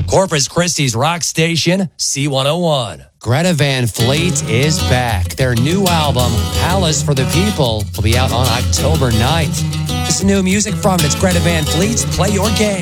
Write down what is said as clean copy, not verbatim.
Corpus Christi's rock station, C101. Greta Van Fleet is back. Their new album, Palace for the People, will be out on October 9th. This new music from It's Greta Van Fleet's Play Your Game.